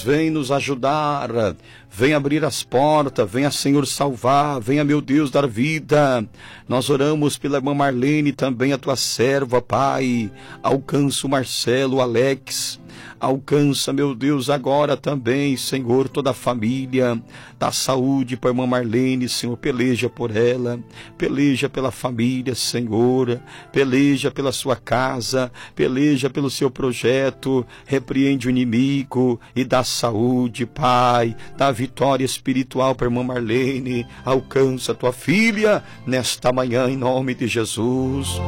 Vem nos ajudar, vem abrir as portas, venha, Senhor, salvar, venha, meu Deus, dar vida. Nós oramos pela irmã Marlene, também a tua serva, Pai. Alcança o Marcelo, o Alex. Alcança, meu Deus, agora também, Senhor, toda a família. Dá saúde para a irmã Marlene, Senhor, peleja por ela, peleja pela família, Senhor, peleja pela sua casa, peleja pelo seu projeto, repreende o inimigo e dá saúde, Pai, dá vitória espiritual para a irmã Marlene. Alcança a tua filha nesta manhã, em nome de Jesus.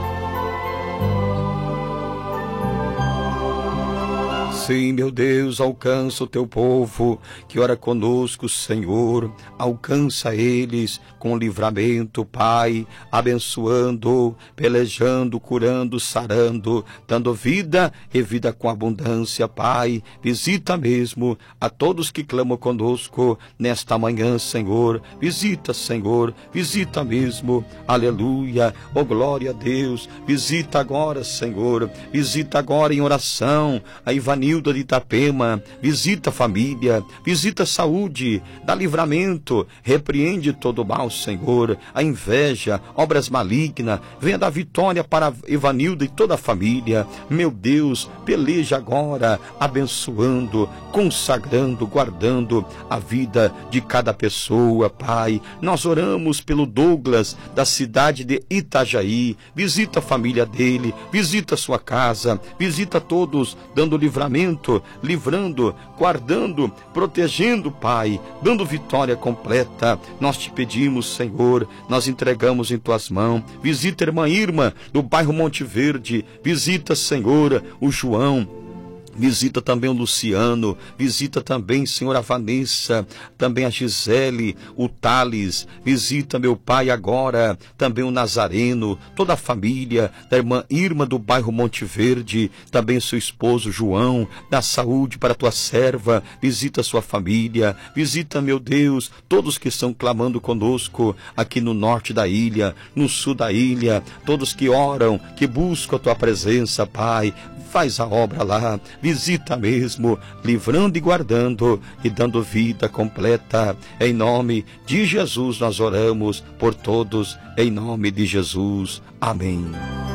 Sim, meu Deus, alcança o teu povo que ora conosco, Senhor. Alcança eles com livramento, Pai, abençoando, pelejando, curando, sarando, dando vida e vida com abundância, Pai. Visita mesmo a todos que clamam conosco nesta manhã, Senhor. Visita, Senhor, visita mesmo. Aleluia, oh glória a Deus. Visita agora, Senhor. Visita agora em oração a Ivanilda de Itapema, visita a família, visita a saúde, dá livramento, repreende todo o mal, Senhor, a inveja, obras malignas, venha dar vitória para Ivanilda e toda a família, meu Deus, peleja agora, abençoando, consagrando, guardando a vida de cada pessoa, Pai. Nós oramos pelo Douglas, da cidade de Itajaí, visita a família dele, visita a sua casa, visita todos, dando livramento, livrando, guardando, protegendo, Pai, dando vitória completa. Nós te pedimos, Senhor, nós entregamos em tuas mãos. Visita a irmã Irma, do bairro Monte Verde. Visita, Senhor, o João. Visita também o Luciano, visita também, Senhor, a Vanessa, também a Gisele, o Thales, visita, meu Pai, agora, também o Nazareno, toda a família da irmã Irma do bairro Monte Verde, também seu esposo João, dá saúde para a tua serva, visita a sua família, visita, meu Deus, todos que estão clamando conosco aqui no norte da ilha, no sul da ilha, todos que oram, que buscam a tua presença, Pai. Faz a obra lá, visita mesmo, livrando e guardando e dando vida completa. Em nome de Jesus nós oramos por todos, em nome de Jesus. Amém.